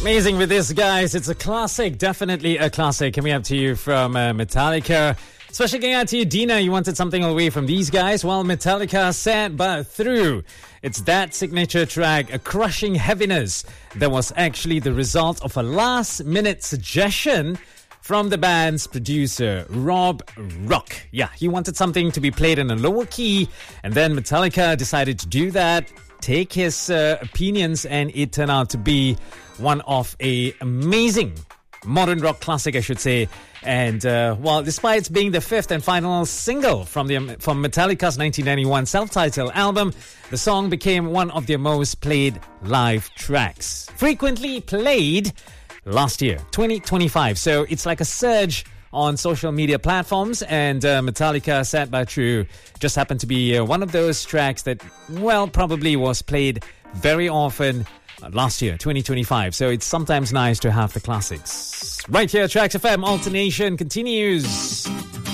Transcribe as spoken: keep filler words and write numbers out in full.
Amazing with this, guys. It's a classic, definitely a classic. Coming up to you from uh, Metallica. Especially going out to you, Dina. You wanted something away from these guys? Well, Metallica Sad But Through. It's that signature track, a crushing heaviness, that was actually the result of a last-minute suggestion from the band's producer, Rob Rock. Yeah, he wanted something to be played in a lower key, and then Metallica decided to do that, take his uh, opinions, and it turned out to be one of a amazing modern rock classic, I should say. And uh, well, despite being the fifth and final single from the from Metallica's nineteen ninety-one self-titled album, the song became one of their most played live tracks. Frequently played last year, twenty twenty-five. So it's like a surge on social media platforms, and uh, Metallica Sad But True just happened to be uh, one of those tracks that, well, probably was played very often last year, twenty twenty-five. So it's sometimes nice to have the classics. Right here, Tracks F M, Alternation continues.